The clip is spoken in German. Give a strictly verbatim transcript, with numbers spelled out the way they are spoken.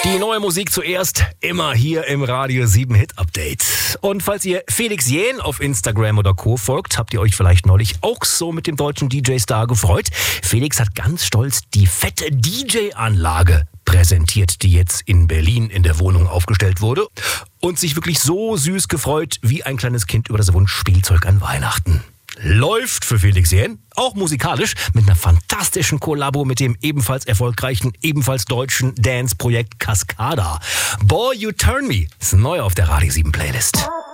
Die neue Musik zuerst, immer hier im Radio sieben Hit Update. Und falls ihr Felix Jähn auf Instagram oder Co. folgt, habt ihr euch vielleicht neulich auch so mit dem deutschen D J-Star gefreut. Felix hat ganz stolz die fette D J-Anlage präsentiert, die jetzt in Berlin in der Wohnung aufgestellt wurde. Und sich wirklich so süß gefreut wie ein kleines Kind über das Wunschspielzeug an Weihnachten. Läuft für Felix Jähn, auch musikalisch, mit einer fantastischen Kollabo mit dem ebenfalls erfolgreichen, ebenfalls deutschen Dance-Projekt Cascada. Boy, You Turn Me ist neu auf der Radio sieben Playlist.